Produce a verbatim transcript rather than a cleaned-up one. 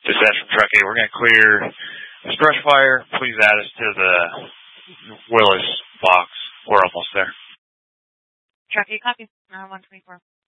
Dispatch from Truck eight, we're going to clear this brush fire. Please add us to the Willis box. We're almost there. Truck eight, copy. one twenty-four.